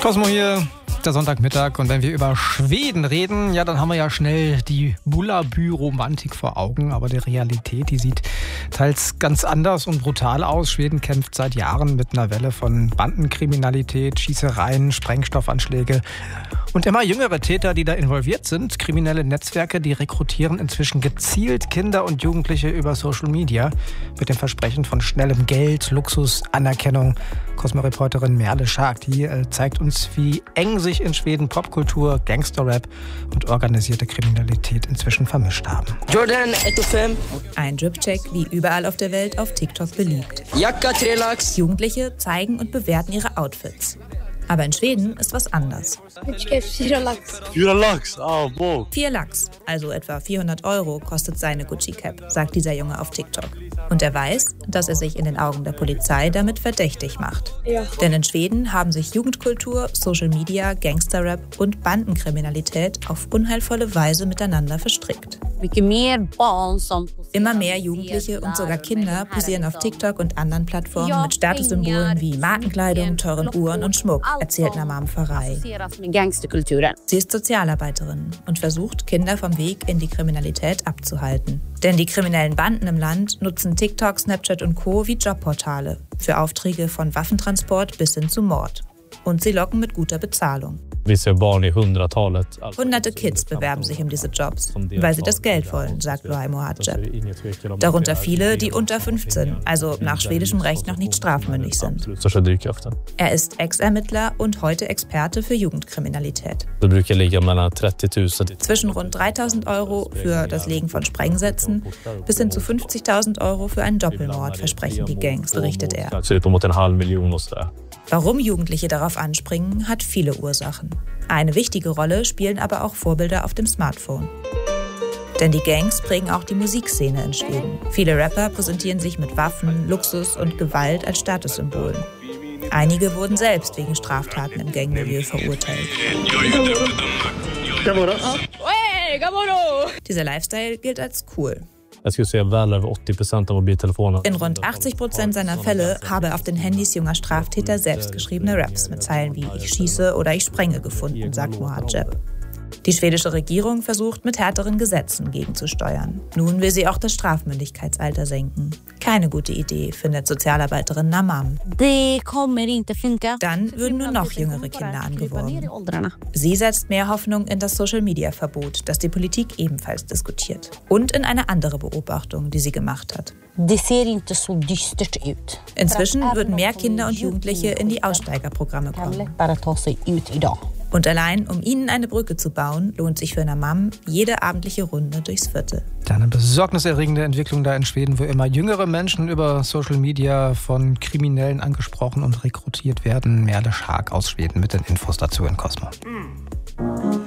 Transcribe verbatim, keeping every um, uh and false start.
Cosmo hier, der Sonntagmittag. Und wenn wir über Schweden reden, ja, dann haben wir ja schnell die Bullabü-Romantik vor Augen. Aber die Realität, die sieht teils ganz anders und brutal aus. Schweden kämpft seit Jahren mit einer Welle von Bandenkriminalität, Schießereien, Sprengstoffanschläge und immer jüngere Täter, die da involviert sind. Kriminelle Netzwerke, die rekrutieren inzwischen gezielt Kinder und Jugendliche über Social Media mit dem Versprechen von schnellem Geld, Luxus, Anerkennung. Cosmo-Reporterin Merle Schark, die äh, zeigt uns, wie eng sich in Schweden Popkultur, Gangsterrap und organisierte Kriminalität inzwischen vermischt haben. Jordan, Etofem. Ein Drip-Check wie überall auf der Welt auf TikTok beliebt. Jacka, tre lax. Jugendliche zeigen und bewerten ihre Outfits. Aber in Schweden ist was anders. Vier lax. Vier lax? Ah, wow. Vier Lax, also etwa vierhundert Euro, kostet seine Gucci-Cap, sagt dieser Junge auf TikTok. Und er weiß, dass er sich in den Augen der Polizei damit verdächtig macht. Ja. Denn in Schweden haben sich Jugendkultur, Social Media, Gangsterrap und Bandenkriminalität auf unheilvolle Weise miteinander verstrickt. Immer mehr Jugendliche und sogar Kinder posieren auf TikTok und anderen Plattformen mit Statussymbolen wie Markenkleidung, teuren Uhren und Schmuck, erzählt Namam Farai. Sie ist Sozialarbeiterin und versucht, Kinder vom Weg in die Kriminalität abzuhalten. Denn die kriminellen Banden im Land nutzen TikTok, Snapchat und Co. wie Jobportale für Aufträge von Waffentransport bis hin zu Mord. Und sie locken mit guter Bezahlung. Hunderte Kids bewerben sich um diese Jobs, weil sie das Geld wollen, sagt Loai Mohadjeb. Darunter viele, die unter fünfzehn, also nach schwedischem Recht noch nicht strafmündig sind. Er ist Ex-Ermittler und heute Experte für Jugendkriminalität. Zwischen rund dreitausend Euro für das Legen von Sprengsätzen bis hin zu fünfzigtausend Euro für einen Doppelmord versprechen die Gangs, berichtet er. Warum Jugendliche darauf anspringen, hat viele Ursachen. Eine wichtige Rolle spielen aber auch Vorbilder auf dem Smartphone. Denn die Gangs prägen auch die Musikszene in Schweden. Viele Rapper präsentieren sich mit Waffen, Luxus und Gewalt als Statussymbolen. Einige wurden selbst wegen Straftaten im Gangmilieu verurteilt. Dieser Lifestyle gilt als cool. In rund achtzig Prozent seiner Fälle habe er auf den Handys junger Straftäter selbstgeschriebene Raps mit Zeilen wie „Ich schieße" oder „Ich sprenge" gefunden, sagt Mohadjeb. Die schwedische Regierung versucht, mit härteren Gesetzen gegenzusteuern. Nun will sie auch das Strafmündigkeitsalter senken. Keine gute Idee, findet Sozialarbeiterin Namam. Dann würden nur noch jüngere Kinder angeworben. Sie setzt mehr Hoffnung in das Social-Media-Verbot, das die Politik ebenfalls diskutiert. Und in eine andere Beobachtung, die sie gemacht hat. Inzwischen würden mehr Kinder und Jugendliche in die Aussteigerprogramme kommen. Und allein, um ihnen eine Brücke zu bauen, lohnt sich für Namam jede abendliche Runde durchs Viertel. Eine besorgniserregende Entwicklung da in Schweden, wo immer jüngere Menschen über Social Media von Kriminellen angesprochen und rekrutiert werden. Merle Schark aus Schweden mit den Infos dazu in Cosmo.